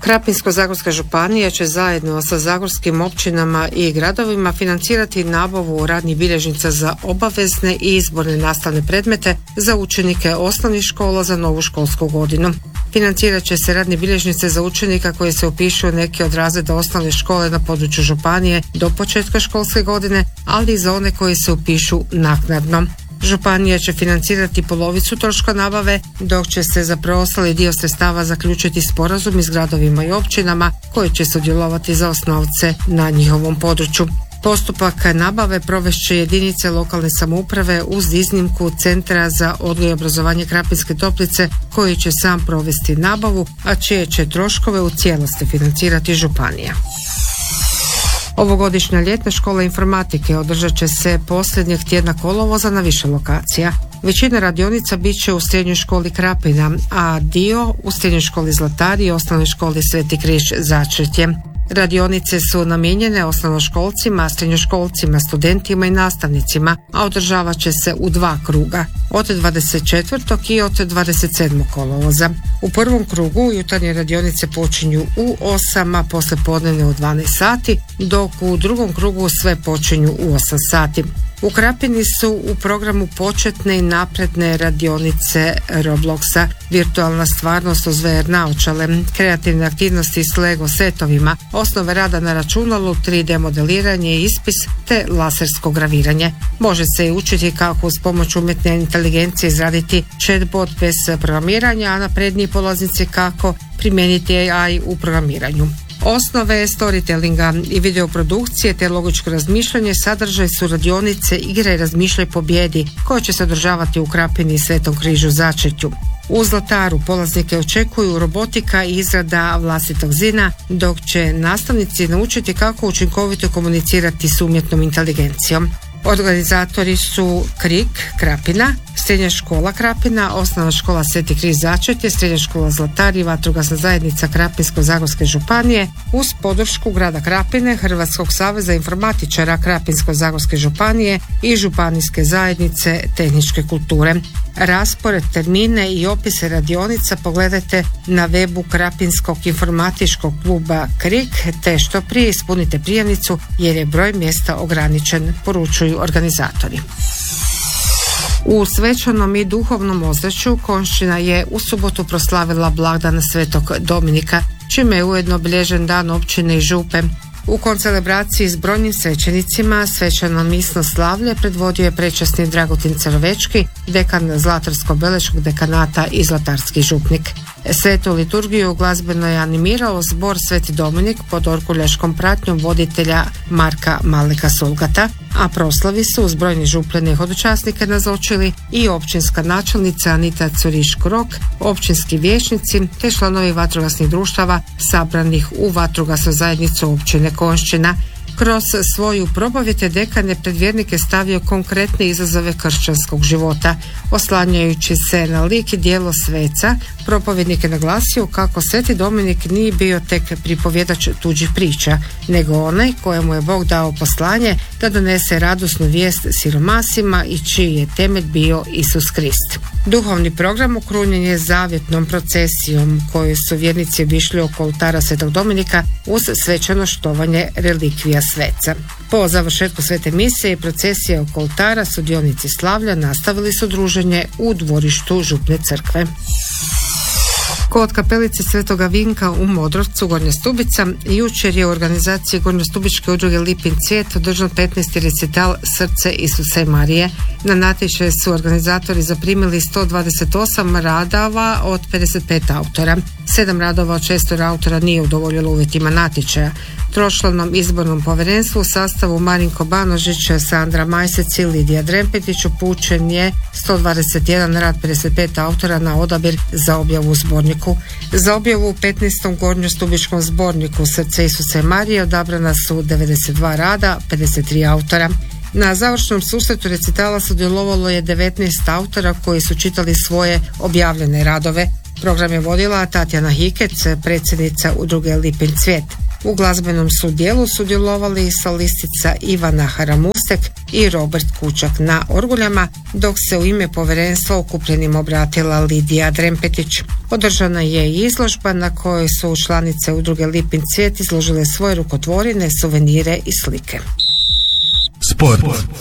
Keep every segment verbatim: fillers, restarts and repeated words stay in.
Krapinsko-zagorska županija će zajedno sa zagorskim općinama i gradovima financirati nabavu radnih bilježnica za obavezne i izborne nastavne predmete za učenike osnovnih škola za novu školsku godinu. Financirat će se radne bilježnice za učenika koji se upišu u neki od razreda osnovne škole na području županije do početka školske godine, ali i za one koji se upišu naknadno. Županija će financirati polovicu troška nabave, dok će se za preostali dio sredstava zaključiti sporazum s gradovima i općinama koji će sudjelovati za osnovce na njihovom području. Postupak nabave provest će jedinice lokalne samouprave uz iznimku Centra za odgoj i obrazovanje Krapinske Toplice koji će sam provesti nabavu, a čije će troškove u cijelosti financirati županija. Ovogodišnja ljetna škola informatike održat će se posljednjeg tjedna kolovoza na više lokacija. Većina radionica bit će u srednjoj školi Krapina, a dio u srednjoj školi Zlatari i osnovnoj školi Sveti Križ Začretje. Radionice su namijenjene osnovnoškolcima, srednjoškolcima, studentima i nastavnicima, a održavat će se u dva kruga, od dvadeset četvrtog i od dvadeset sedmog kolovoza. U prvom krugu jutarnje radionice počinju u osam, a poslijepodnevne u dvanaest sati, dok u drugom krugu sve počinju u osam sati. U Krapini su u programu početne i napredne radionice Robloxa, virtualna stvarnost uz ve er naočale, kreativne aktivnosti s Lego setovima, osnove rada na računalu, tri de modeliranje i ispis te lasersko graviranje. Može se i učiti kako uz pomoć umjetne inteligencije izraditi chatbot bez programiranja, a napredniji polaznici kako primijeniti a i u programiranju. Osnove storytellinga i videoprodukcije te logičko razmišljanje sadržaj su radionice Igre i razmišljaj pobjedi koje će se održavati u Krapini i Svetom Križu Začretju. U Zlataru polaznike očekuju robotika i izrada vlastitog zina, dok će nastavnici naučiti kako učinkovito komunicirati s umjetnom inteligencijom. Organizatori su KRIK Krapina, Srednja škola Krapina, Osnovna škola Sveti Križ Začretje, Srednja škola Zlatari i Vatrogasna zajednica Krapinsko-zagorske županije uz podršku grada Krapine, Hrvatskog saveza informatičara Krapinsko-zagorske županije i Županijske zajednice tehničke kulture. Raspored, termine i opise radionica pogledajte na webu Krapinskog informatičkog kluba KRIK, te što prije ispunite prijavnicu jer je broj mjesta ograničen, poručuju organizatori. U svečanom i duhovnom ozračju Konjšćina je u subotu proslavila blagdan Svetog Dominika, čime je ujedno obilježen dan općine i župe. U koncelebraciji s brojnim svećenicima svečano misno slavlje predvodio je prečasni Dragutin Crvečki, dekan Zlatarsko-beleškog dekanata i zlatarski župnik. Svetu liturgiju glazbeno je animirao zbor Sveti Dominik pod orkuljaškom pratnjom voditelja Marka Maleka Sulgata, a proslavi su uz brojni župljene hodočasnike nazočili i općinska načelnica Anita Curiš-Krok, općinski vijećnici te članovi vatrogasnih društava sabranih u vatrogasnu zajednicu općine Konjšćina. Kroz svoju propovijed dekan je pred vjernike stavio konkretne izazove kršćanskog života. Oslanjajući se na lik i djelo sveca, propovjednik je naglasio kako Sveti Dominik nije bio tek pripovjedač tuđih priča, nego onaj kojemu je Bog dao poslanje da donese radosnu vijest siromasima i čiji je temelj bio Isus Krist. Duhovni program okrunjen je zavjetnom procesijom koju su vjernici obišli oko oltara Svetog Dominika uz svečano štovanje relikvija sveca. Po završetku svete mise i procesije oko oltara sudionici slavlja nastavili su druženje u dvorištu župne crkve. Kod kapelice Svetoga Vinka u Modrovcu, Gornja Stubica, jučer je u organizaciji Gornjostubičke udruge Lipin cvijet održan petnaesti recital Srce Isuse i Marije. Na natječaj su organizatori zaprimili sto dvadeset osam radova od pedeset pet autora. Sedam radova od šestor autora nije udovoljilo uvjetima natječaja. Tročlanom izbornom povjerenstvu u sastavu Marinko Banožić, Sandra Majsec i Lidija Drempetić upućen je sto dvadeset jedan rad pedeset pet autora na odabir za objavu u zborniku. Za objavu u petnaestom Gornjostubičkom zborniku Srce Isuse i Marije odabrana su devedeset dva rada, pedeset tri autora. Na završnom susretu recitala sudjelovalo je devetnaest autora koji su čitali svoje objavljene radove. Program je vodila Tatjana Hikec, predsjednica udruge Lipin cvijet. U glazbenom su dijelu sudjelovali solistica Ivana Haramustek i Robert Kučak na orguljama, dok se u ime povjerenstva okupljenim obratila Lidija Drempetić. Održana je i izložba na kojoj su članice udruge Lipin cvijet izložile svoje rukotvorine, suvenire i slike. Sport.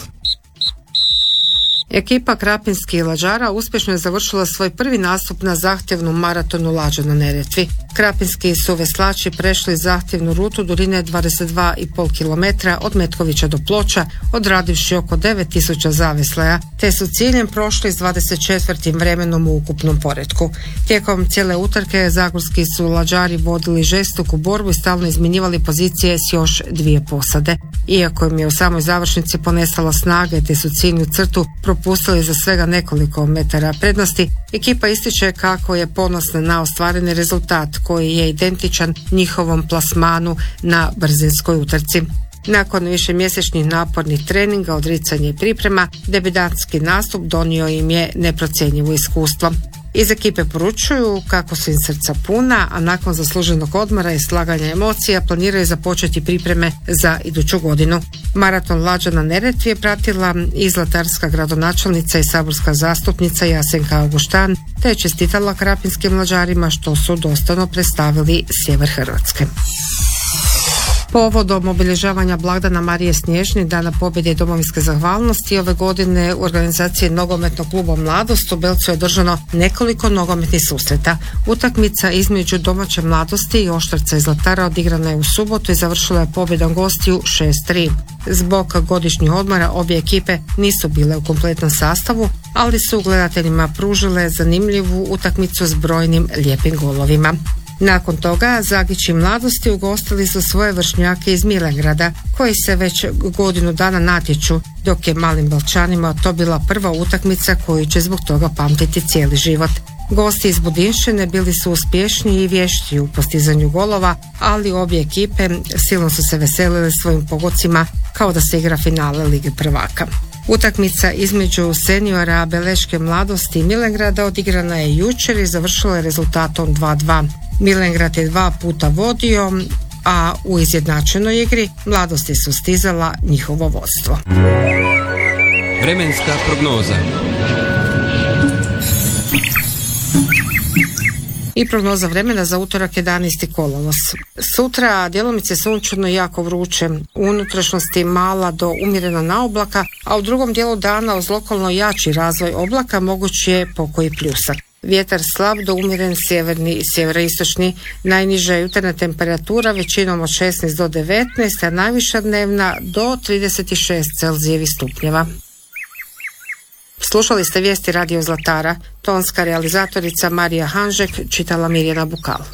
Ekipa krapinskih lađara uspješno je završila svoj prvi nastup na zahtjevnom maratonu lađa na Neretvi. Krapinski su veslači prešli zahtjevnu rutu duljine dvadeset dva i pol kilometra od Metkovića do Ploča, odradivši oko devet tisuća zaveslaja, te su ciljem prošli s dvadeset četvrtim vremenom u ukupnom poretku. Tijekom cijele utrke zagorski su lađari vodili žestoku borbu i stalno izmjenjivali pozicije s još dvije posade. Iako im je u samoj završnici ponestalo snage te su ciljnu crtu propustili za svega nekoliko metara prednosti, ekipa ističe kako je ponosna na ostvareni rezultat koji je identičan njihovom plasmanu na brzinskoj utrci. Nakon višemjesečnih napornih treninga, odricanja i priprema, debitantski nastup donio im je neprocjenjivo iskustvo. Iz ekipe poručuju kako su im srca puna, a nakon zasluženog odmora i slaganja emocija planiraju započeti pripreme za iduću godinu. Maraton lađa na Neretvi je pratila i zlatarska gradonačelnica i saborska zastupnica Jasenka Auguštan, te je čestitala krapinskim lađarima što su dostojno predstavili sjever Hrvatske. Povodom obilježavanja blagdana Marije Snježne, Dana pobjede i domovinske zahvalnosti, ove godine u organizaciji nogometnog kluba Mladost u Belcu je održano nekoliko nogometnih susreta. Utakmica između domaće Mladosti i Oštarca i Zlatara odigrana je u subotu i završila je pobjedom gostiju šest tri. Zbog godišnjih odmora obje ekipe nisu bile u kompletnom sastavu, ali su gledateljima pružile zanimljivu utakmicu s brojnim lijepim golovima. Nakon toga Zagići Mladosti ugostili su svoje vršnjake iz Milengrada, koji se već godinu dana natječu, dok je malim Belčanima to bila prva utakmica koju će zbog toga pamtiti cijeli život. Gosti iz Budinšćine bili su uspješniji i vještiji u postizanju golova, ali obje ekipe silno su se veselile svojim pogodcima kao da se igra finale Lige prvaka. Utakmica između seniora Beleške Mladosti i Milengrada odigrana je jučer i završila je rezultatom dva dva. Milengrad je dva puta vodio, a u izjednačenoj igri Mladosti su stizala njihovo vodstvo. Vremenska prognoza. I prognoza vremena za utorak jedanaesti kolovoz. Sutra djelomice sunčano i jako vruće, u unutrašnjosti mala do umjerena naoblaka, a u drugom dijelu dana uz lokalno jači razvoj oblaka moguć je pokoji pljusak. Vjetar slab do umjeren sjeverni i sjeveroistočni, najniža jutarnja temperatura većinom od šesnaest do devetnaest, a najviša dnevna do trideset šest Celzijevih stupnjeva. Slušali ste vijesti Radio Zlatara, tonska realizatorica Marija Hanžek, čitala Mirjana Bukal.